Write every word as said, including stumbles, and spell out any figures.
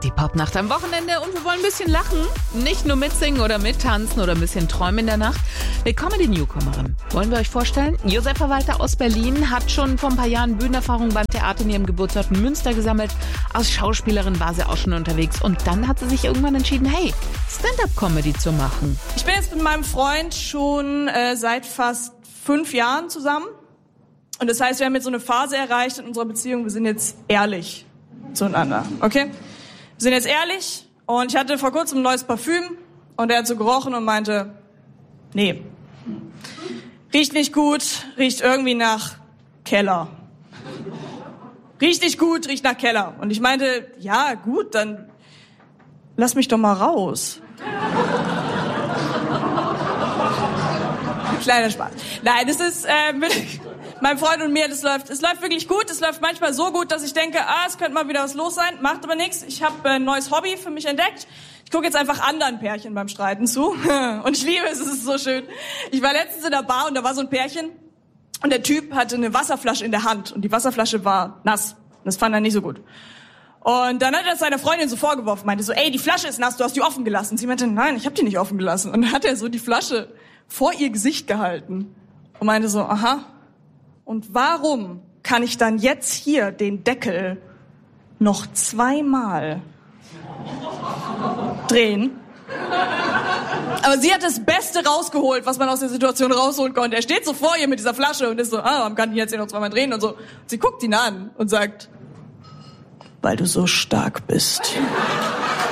Die Popnacht am Wochenende und wir wollen ein bisschen lachen. Nicht nur mitsingen oder mittanzen oder ein bisschen träumen in der Nacht. Willkommen die Newcomerin. Wollen wir euch vorstellen? Josefa Walter aus Berlin hat schon vor ein paar Jahren Bühnenerfahrung beim Theater in ihrem Geburtsort Münster gesammelt. Als Schauspielerin war sie auch schon unterwegs. Und dann hat sie sich irgendwann entschieden, hey, Stand-up-Comedy zu machen. Ich bin jetzt mit meinem Freund schon äh, seit fast fünf Jahren zusammen. Und das heißt, wir haben jetzt so eine Phase erreicht in unserer Beziehung. Wir sind jetzt ehrlich zueinander, okay? Wir sind jetzt ehrlich und ich hatte vor kurzem ein neues Parfüm und er hat so gerochen und meinte, nee, riecht nicht gut, riecht irgendwie nach Keller. Riecht nicht gut, riecht nach Keller. Und ich meinte, ja gut, dann lass mich doch mal raus. Kleiner Spaß. Nein, das ist äh, mit meinem Freund und mir, das läuft, es läuft wirklich gut. Es läuft manchmal so gut, dass ich denke, ah, es könnte mal wieder was los sein. Macht aber nichts. Ich habe äh, ein neues Hobby für mich entdeckt. Ich gucke jetzt einfach anderen Pärchen beim Streiten zu. Und ich liebe es, es ist so schön. Ich war letztens in der Bar und da war so ein Pärchen und der Typ hatte eine Wasserflasche in der Hand und die Wasserflasche war nass. Das fand er nicht so gut. Und dann hat er seiner Freundin so vorgeworfen, meinte so, ey, die Flasche ist nass, du hast die offen gelassen. Und sie meinte, nein, ich habe die nicht offen gelassen. Und dann hat er so die Flasche vor ihr Gesicht gehalten und meinte so, aha, und warum kann ich dann jetzt hier den Deckel noch zweimal drehen? Aber sie hat das Beste rausgeholt, was man aus der Situation rausholen konnte. Er steht so vor ihr mit dieser Flasche und ist so, ah, warum kann ich jetzt hier noch zweimal drehen und so. Und sie guckt ihn an und sagt, weil du so stark bist.